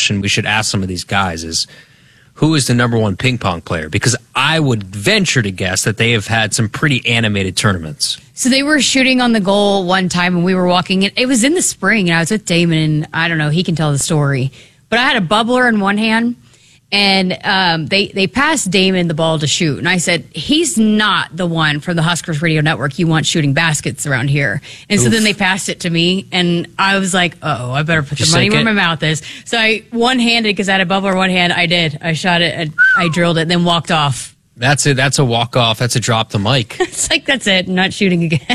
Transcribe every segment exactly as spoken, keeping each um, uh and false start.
question we should ask some of these guys is, who is the number one ping pong player? Because I would venture to guess that they have had some pretty animated tournaments. So they were shooting on the goal one time, and we were walking in. It was in the spring, and I was with Damon, and I don't know, he can tell the story. But I had a bubbler in one hand, and um, they, they passed Damon the ball to shoot. And I said, he's not the one from the Huskers Radio Network you want shooting baskets around here. And Oof. So then they passed it to me, and I was like, uh-oh, I better put the money where my mouth is. So I one-handed, because I had a bubbler in one hand, I did. I shot it, and I drilled it, then walked off. That's it. That's a walk-off. That's a drop the mic. It's like, that's it. I'm not shooting again.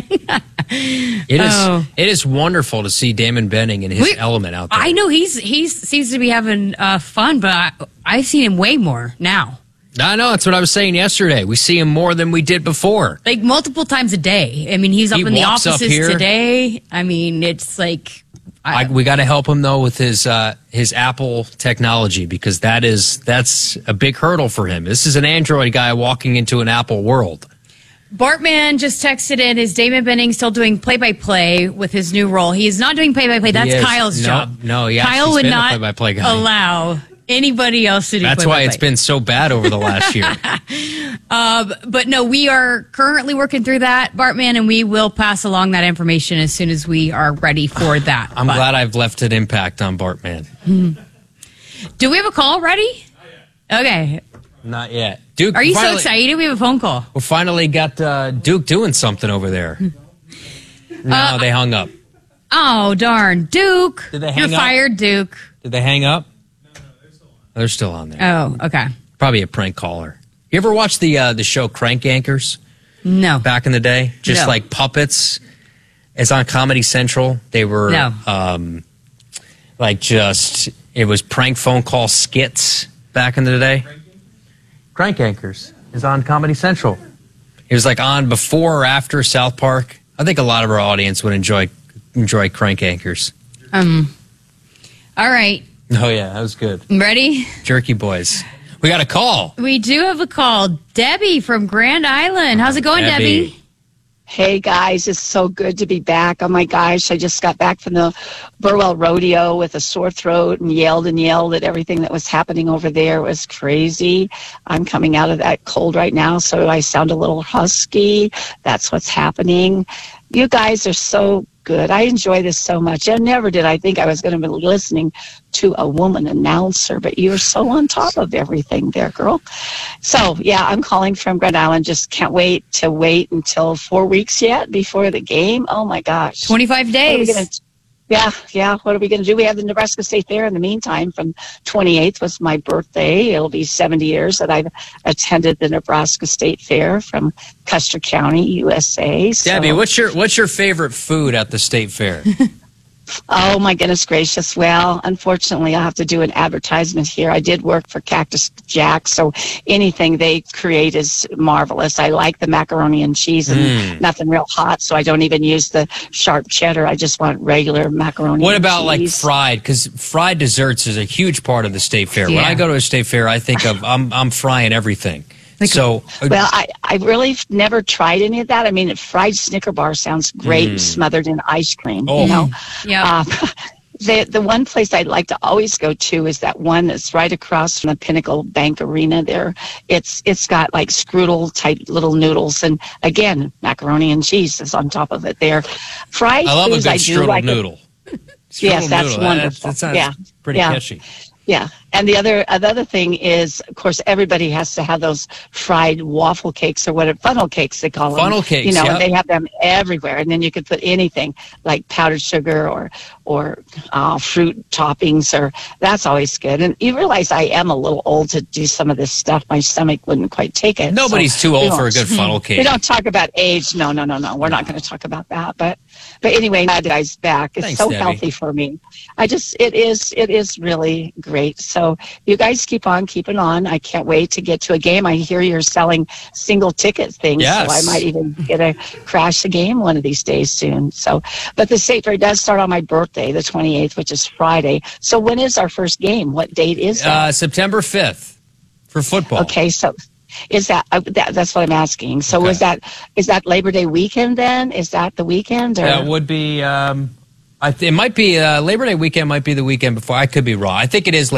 It is oh. It is wonderful to see Damon Benning in his we, element out there. I know he's he's seems to be having uh, fun, but I, I've seen him way more now. I know. That's what I was saying yesterday. We see him more than we did before. Like multiple times a day. I mean, he's up he in the offices today. I mean, it's like... I, we got to help him though with his uh, his Apple technology, because that is that's a big hurdle for him. This is an Android guy walking into an Apple world. Bartman just texted in, is Damon Benning still doing play-by-play with his new role? He is not doing play-by-play. That's Kyle's no, job. No, yeah, Kyle would not play-by-play guy. allow anybody else to do That's play-by-play. why it's been so bad over the last year. um, but no, we are currently working through that, Bartman, and we will pass along that information as soon as we are ready for that. I'm but. glad I've left an impact on Bartman. Hmm. Do we have a call ready? Okay. Not yet. Duke, are you finally, so excited? We have a phone call. We finally got uh, Duke doing something over there. No, uh, they hung up. Oh, darn. Duke. Did they hang You're up? fired, Duke. Did they hang up? No, no, they're still on. They're still on there. Oh, okay. Probably a prank caller. You ever watch the uh, the show Crank Yankers? No. Back in the day? Just no. like puppets. It's on Comedy Central. They were no. um, like just, it was prank phone call skits back in the day. Crank Yankers is on Comedy Central. It was like on before or after South Park. I think a lot of our audience would enjoy enjoy Crank Yankers. Um. All right. Oh, yeah, that was good. Ready? Jerky Boys. We got a call. We do have a call. Debbie from Grand Island. How's it going, Debbie? Debbie? Hey, guys. It's so good to be back. Oh, my gosh. I just got back from the Burwell Rodeo with a sore throat and yelled and yelled at everything that was happening over there. It was crazy. I'm coming out of that cold right now, so I sound a little husky. That's what's happening. You guys are so good. I enjoy this so much. And never did I think I was going to be listening to a woman announcer, but you're so on top of everything there, girl. So, yeah, I'm calling from Grand Island. Just can't wait to wait until four weeks yet before the game. Oh, my gosh. twenty-five days. Yeah, yeah. What are we going to do? We have the Nebraska State Fair in the meantime. From twenty-eighth was my birthday. It'll be seventy years that I've attended the Nebraska State Fair from Custer County, U S A. So. Debbie, what's your what's your favorite food at the State Fair? Oh, my goodness gracious. Well, unfortunately, I'll have to do an advertisement here. I did work for Cactus Jack, so anything they create is marvelous. I like the macaroni and cheese and mm. nothing real hot, so I don't even use the sharp cheddar. I just want regular macaroni What and about cheese. like fried? Because fried desserts is a huge part of the State Fair. Yeah. When I go to a State Fair, I think of I'm, I'm frying everything. So, well, I, I really never tried any of that. I mean, fried Snicker bar sounds great, mm. smothered in ice cream. Oh. You know, yeah. Uh, the the one place I'd like to always go to is that one that's right across from the Pinnacle Bank Arena. There, it's it's got like strudel type little noodles, and again, macaroni and cheese is on top of it. There, fried I love foods, a good I do strudel like noodle. Strudel yes, that's noodle. wonderful. That, that sounds yeah, pretty yeah. catchy. Yeah, and the other the other thing is, of course, everybody has to have those fried waffle cakes or whatever, funnel cakes they call them. Funnel cakes, you know, yep. They have them everywhere, and then you could put anything like powdered sugar or or uh, fruit toppings, or that's always good. And you realize I am a little old to do some of this stuff. My stomach wouldn't quite take it. Nobody's so too old for a good funnel cake. We don't talk about age. No, no, no, no. We're not going to talk about that. But but anyway, now that guy's back. It's Thanks, so Debbie. healthy for me. I just it is it is really great. So you guys keep on keeping on. I can't wait to get to a game. I hear you're selling single ticket things, yes. so I might even get a crash a game one of these days soon. So, but the State Fair does start on my birthday, the twenty-eighth, which is Friday. So when is our first game? What date is that? Uh, September fifth for football. Okay, so is that, uh, that that's what I'm asking. So okay. is that is that Labor Day weekend then? Is that the weekend? Or? That would be. Um, I th- it might be uh, Labor Day weekend. Might be the weekend before. I could be wrong. I think it is.